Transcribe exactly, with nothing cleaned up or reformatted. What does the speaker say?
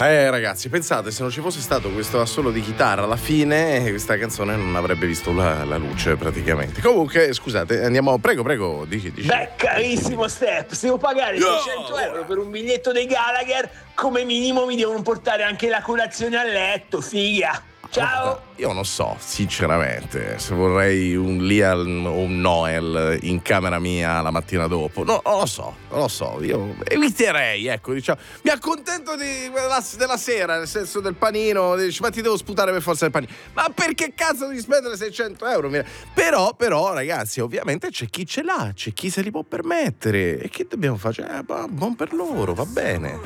Eh ragazzi, pensate, se non ci fosse stato questo assolo di chitarra alla fine, questa canzone non avrebbe visto la, la luce praticamente. Comunque, scusate, andiamo, prego, prego, dici, dici. Beh, carissimo Step, se devo pagare No! seicento euro per un biglietto dei Gallagher, come minimo mi devono portare anche la colazione a letto, figa. Ciao! Io non so, sinceramente, se vorrei un Liam o un Noel in camera mia la mattina dopo. No, non lo so, non lo so. Io eviterei, ecco, diciamo. Mi accontento di, della, della sera, nel senso del panino. Dici, ma ti devo sputare per forza il panino. Ma perché cazzo devi spendere seicento euro? Però, però, ragazzi, ovviamente c'è chi ce l'ha, c'è chi se li può permettere. E che dobbiamo fare? Eh, buon per loro, va bene.